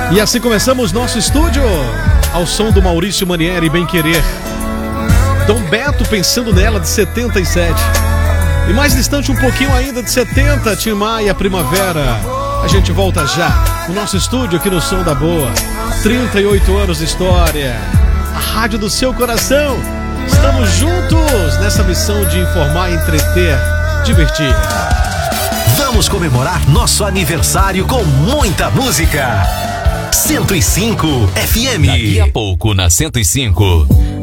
E assim começamos nosso estúdio, ao som do Maurício Manieri, Bem Querer. Dom Beto, Pensando Nela, de 77. E mais distante um pouquinho ainda, de 70, Tim Maia, Primavera. A gente volta já no nosso estúdio aqui no Som da Boa. 38 anos de história, a rádio do seu coração. Estamos juntos nessa missão de informar, entreter, divertir. Vamos comemorar nosso aniversário com muita música. 105 FM. Daqui a pouco na 105.